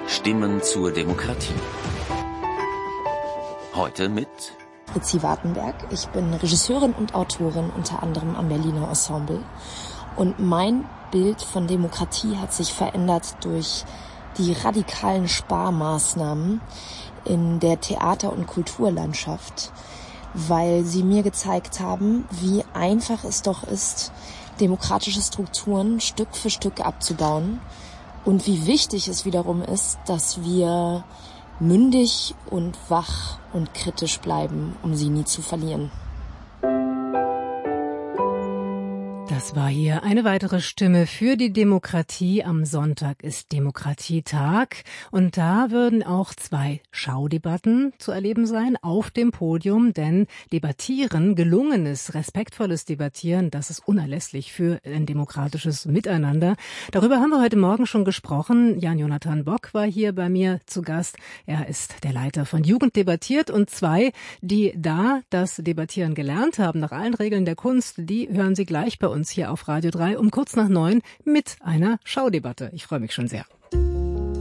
Stimmen zur Demokratie. Heute mit Fritzi Wartenberg. Ich bin Regisseurin und Autorin, unter anderem am Berliner Ensemble. Und mein Bild von Demokratie hat sich verändert durch die radikalen Sparmaßnahmen in der Theater- und Kulturlandschaft, weil sie mir gezeigt haben, wie einfach es doch ist, demokratische Strukturen Stück für Stück abzubauen und wie wichtig es wiederum ist, dass wir mündig und wach und kritisch bleiben, um sie nie zu verlieren. Das war hier eine weitere Stimme für die Demokratie. Am Sonntag ist Demokratietag und da würden auch 2 Schaudebatten zu erleben sein auf dem Podium, denn Debattieren, gelungenes, respektvolles Debattieren, das ist unerlässlich für ein demokratisches Miteinander. Darüber haben wir heute Morgen schon gesprochen. Jan-Jonathan Bock war hier bei mir zu Gast. Er ist der Leiter von Jugend debattiert und 2, die da das Debattieren gelernt haben, nach allen Regeln der Kunst, die hören Sie gleich bei uns hier auf Radio 3 um kurz nach 9 mit einer Schaudebatte. Ich freue mich schon sehr.